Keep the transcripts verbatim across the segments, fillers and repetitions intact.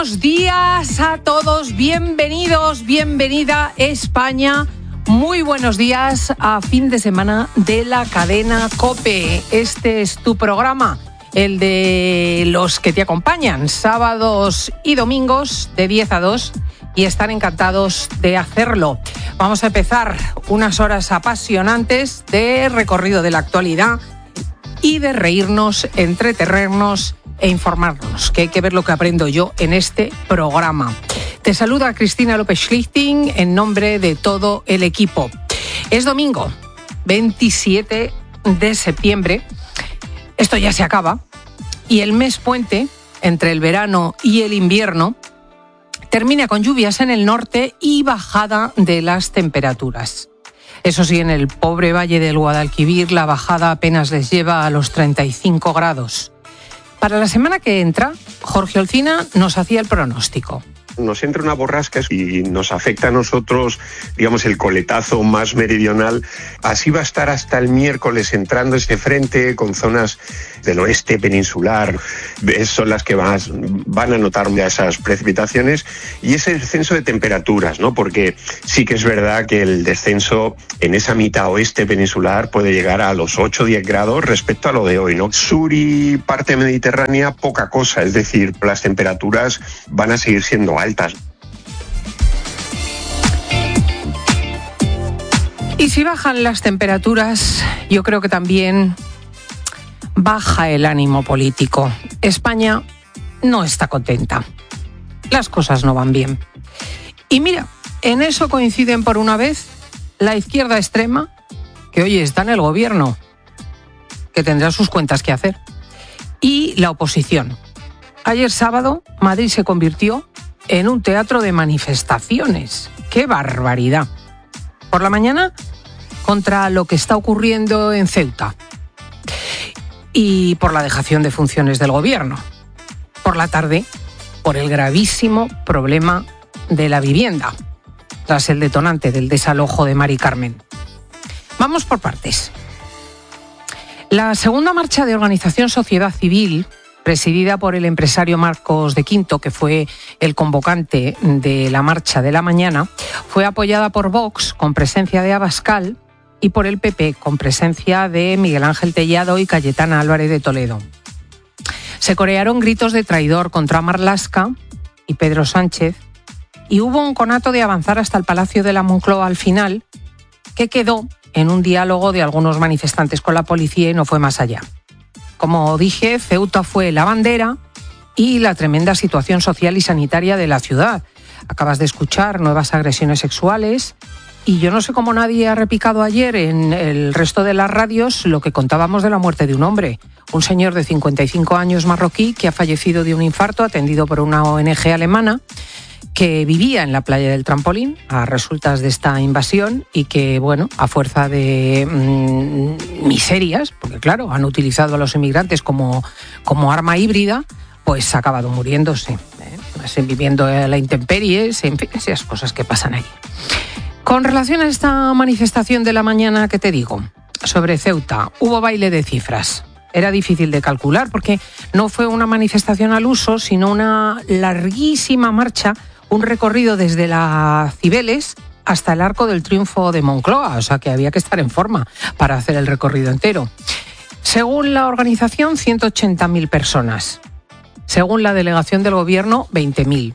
Buenos días a todos, bienvenidos, bienvenida España. Muy buenos días a fin de semana de la cadena COPE. Este es tu programa, el de los que te acompañan sábados y domingos de diez a dos y están encantados de hacerlo. Vamos a empezar unas horas apasionantes de recorrido de la actualidad y de reírnos, entretenernos e informarnos, que hay que ver lo que aprendo yo en este programa. Te saluda Cristina López Schlichting en nombre de todo el equipo. Es domingo, veintisiete de septiembre. Esto ya se acaba y el mes puente, entre el verano y el invierno, termina con lluvias en el norte y bajada de las temperaturas. Eso sí, en el pobre valle del Guadalquivir la bajada apenas les lleva a los treinta y cinco grados. Para la semana que entra, Jorge Olcina nos hacía el pronóstico. Nos entra una borrasca y nos afecta a nosotros, digamos, el coletazo más meridional. Así va a estar hasta el miércoles entrando este frente con zonas del oeste peninsular. Son las que más van a notar esas precipitaciones y ese descenso de temperaturas, ¿no? Porque sí que es verdad que el descenso en esa mitad oeste peninsular puede llegar a los ocho o diez grados respecto a lo de hoy, ¿no? Sur y parte mediterránea, poca cosa. Es decir, las temperaturas van a seguir siendo altas. Y si bajan las temperaturas, yo creo que también baja el ánimo político. España no está contenta. Las cosas no van bien. Y mira, en eso coinciden por una vez la izquierda extrema, que hoy está en el gobierno, que tendrá sus cuentas que hacer, y la oposición. Ayer sábado, Madrid se convirtió en un teatro de manifestaciones. ¡Qué barbaridad! Por la mañana, contra lo que está ocurriendo en Ceuta y por la dejación de funciones del gobierno. Por la tarde, por el gravísimo problema de la vivienda, tras el detonante del desalojo de Mari Carmen. Vamos por partes. La segunda marcha de organización Sociedad Civil, presidida por el empresario Marcos de Quinto, que fue el convocante de la marcha de la mañana, fue apoyada por Vox, con presencia de Abascal, y por el P P, con presencia de Miguel Ángel Tellado y Cayetana Álvarez de Toledo. Se corearon gritos de traidor contra Marlaska y Pedro Sánchez, y hubo un conato de avanzar hasta el Palacio de la Moncloa al final, que quedó en un diálogo de algunos manifestantes con la policía y no fue más allá. Como dije, Ceuta fue la bandera y la tremenda situación social y sanitaria de la ciudad. Acabas de escuchar nuevas agresiones sexuales y yo no sé cómo nadie ha repicado ayer en el resto de las radios lo que contábamos de la muerte de un hombre. Un señor de cincuenta y cinco años marroquí que ha fallecido de un infarto atendido por una O N G alemana que vivía en la playa del Trampolín a resultas de esta invasión y que, bueno, a fuerza de mmm, miserias, porque claro, han utilizado a los inmigrantes como, como arma híbrida, pues ha acabado muriéndose, ¿eh? viviendo a la intemperie, en fin, esas cosas que pasan allí. Con relación a esta manifestación de la mañana, ¿qué te digo? Sobre Ceuta, hubo baile de cifras. Era difícil de calcular porque no fue una manifestación al uso, sino una larguísima marcha, un recorrido desde la Cibeles hasta el Arco del Triunfo de Moncloa, o sea que había que estar en forma para hacer el recorrido entero. Según la organización, ciento ochenta mil personas. Según la delegación del gobierno, veinte mil.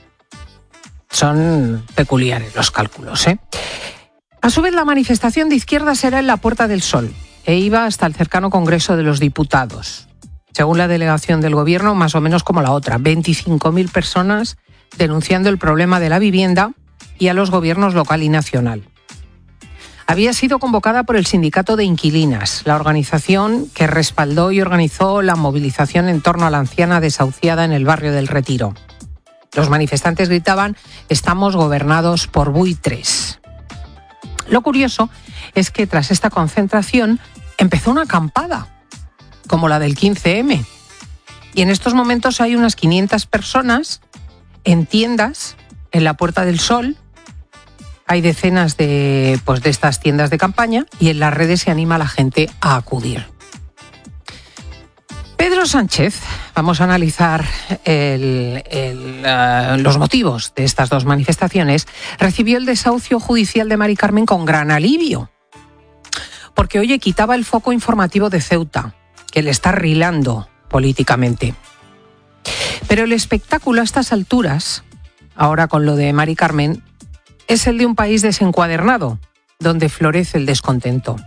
Son peculiares los cálculos, ¿eh? A su vez, la manifestación de izquierda será en la Puerta del Sol e iba hasta el cercano Congreso de los Diputados. Según la delegación del gobierno, más o menos como la otra, veinticinco mil personas denunciando el problema de la vivienda y a los gobiernos local y nacional. Había sido convocada por el Sindicato de Inquilinas, la organización que respaldó y organizó la movilización en torno a la anciana desahuciada en el barrio del Retiro. Los manifestantes gritaban: «Estamos gobernados por buitres». Lo curioso es que tras esta concentración empezó una acampada, como la del quince eme. Y en estos momentos hay unas quinientas personas en tiendas en la Puerta del Sol. Hay decenas de, pues, de estas tiendas de campaña y en las redes se anima a la gente a acudir. Pedro Pedro Sánchez, vamos a analizar el, el, uh, los motivos de estas dos manifestaciones, recibió el desahucio judicial de Mari Carmen con gran alivio. Porque, oye, quitaba el foco informativo de Ceuta, que le está rilando políticamente. Pero el espectáculo a estas alturas, ahora con lo de Mari Carmen, es el de un país desencuadernado, donde florece el descontento.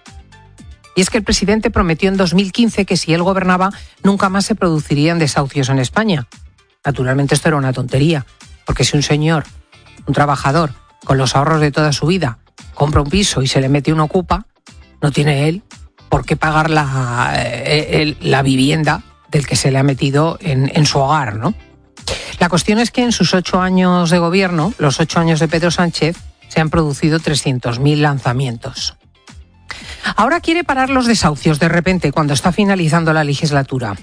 Y es que el presidente prometió en dos mil quince que si él gobernaba nunca más se producirían desahucios en España. Naturalmente esto era una tontería, porque si un señor, un trabajador, con los ahorros de toda su vida, compra un piso y se le mete un ocupa, no tiene él por qué pagar la, eh, la vivienda del que se le ha metido en, en su hogar, ¿no? La cuestión es que en sus ocho años de gobierno, los ocho años de Pedro Sánchez, se han producido trescientos mil lanzamientos. Ahora quiere parar los desahucios de repente cuando está finalizando la legislatura.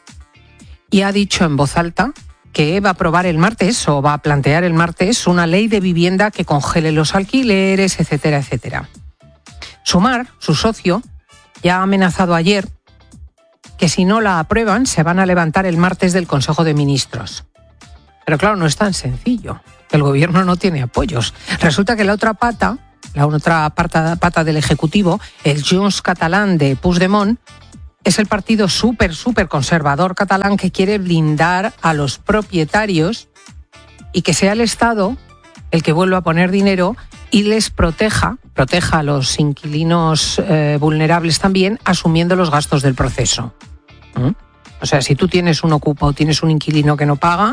Y ha dicho en voz alta que va a aprobar el martes o va a plantear el martes una ley de vivienda que congele los alquileres, etcétera, etcétera. Sumar, su socio, ya ha amenazado ayer que si no la aprueban se van a levantar el martes del Consejo de Ministros. Pero claro, no es tan sencillo. El gobierno no tiene apoyos. Resulta que la otra pata, la otra pata, pata del Ejecutivo, el Junts catalán de Puigdemont, es el partido súper, súper conservador catalán que quiere blindar a los propietarios y que sea el Estado el que vuelva a poner dinero y les proteja, proteja a los inquilinos eh, vulnerables también, asumiendo los gastos del proceso. ¿Mm? O sea, si tú tienes un ocupa o tienes un inquilino que no paga,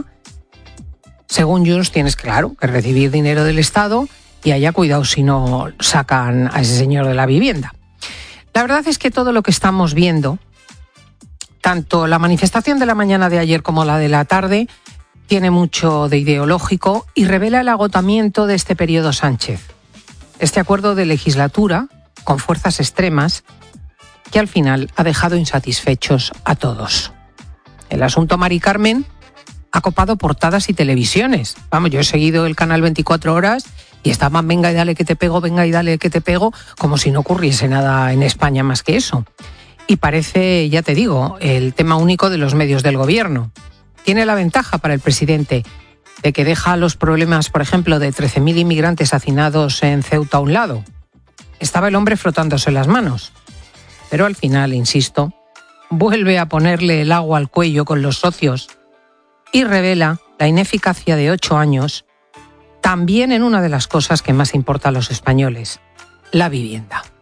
según Junts tienes, claro, que recibir dinero del Estado y haya cuidado si no sacan a ese señor de la vivienda. La verdad es que todo lo que estamos viendo, tanto la manifestación de la mañana de ayer como la de la tarde, tiene mucho de ideológico y revela el agotamiento de este periodo Sánchez. Este acuerdo de legislatura con fuerzas extremas que al final ha dejado insatisfechos a todos. El asunto Mari Carmen ha copado portadas y televisiones. Vamos, yo he seguido el canal veinticuatro horas y estaban venga y dale que te pego, venga y dale que te pego, como si no ocurriese nada en España más que eso. Y parece, ya te digo, el tema único de los medios del gobierno. Tiene la ventaja para el presidente de que deja los problemas, por ejemplo, de trece mil inmigrantes hacinados en Ceuta a un lado. Estaba el hombre frotándose las manos. Pero al final, insisto, vuelve a ponerle el agua al cuello con los socios y revela la ineficacia de ocho años también en una de las cosas que más importa a los españoles, la vivienda.